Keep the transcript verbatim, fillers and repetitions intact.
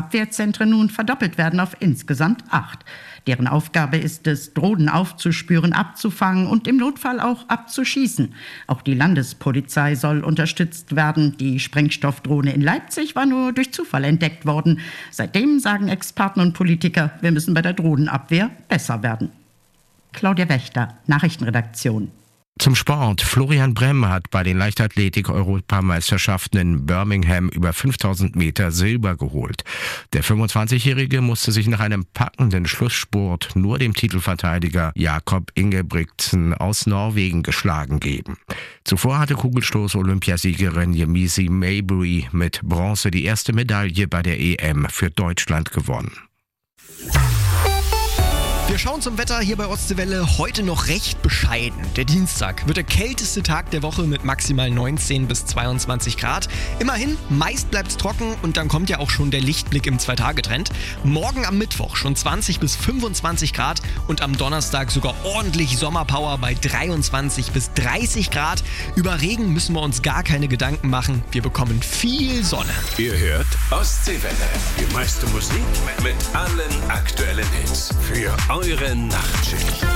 Drohnenabwehrzentren nun verdoppelt werden auf insgesamt acht. Deren Aufgabe ist es, Drohnen aufzuspüren, abzufangen und im Notfall auch abzuschießen. Auch die Landespolizei soll unterstützt werden. Die Sprengstoffdrohne in Leipzig war nur durch Zufall entdeckt worden. Seitdem sagen Experten und Politiker, wir müssen bei der Drohnenabwehr besser werden. Claudia Wächter, Nachrichtenredaktion. Zum Sport. Florian Bremm hat bei den Leichtathletik-Europameisterschaften in Birmingham über fünftausend Meter Silber geholt. Der fünfundzwanzigjährige musste sich nach einem packenden Schlussspurt nur dem Titelverteidiger Jakob Ingebrigtsen aus Norwegen geschlagen geben. Zuvor hatte Kugelstoß-Olympiasiegerin Yemisi Maybury mit Bronze die erste Medaille bei der E M für Deutschland gewonnen. Wir schauen zum Wetter hier bei Ostseewelle. Heute noch recht bescheiden. Der Dienstag wird der kälteste Tag der Woche mit maximal neunzehn bis zweiundzwanzig Grad. Immerhin, meist bleibt es trocken und dann kommt ja auch schon der Lichtblick im Zwei-Tage-Trend. Morgen am Mittwoch schon zwanzig bis fünfundzwanzig Grad und am Donnerstag sogar ordentlich Sommerpower bei dreiundzwanzig bis dreißig Grad. Über Regen müssen wir uns gar keine Gedanken machen. Wir bekommen viel Sonne. Ihr hört Ostseewelle. Die meiste Musik mit allen aktuellen Hits für eure Nachtschicht.